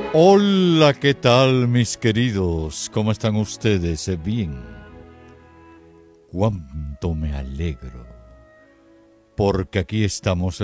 Hola, ¿qué tal mis queridos? ¿Cómo están ustedes? Bien. Cuánto me alegro, porque aquí estamos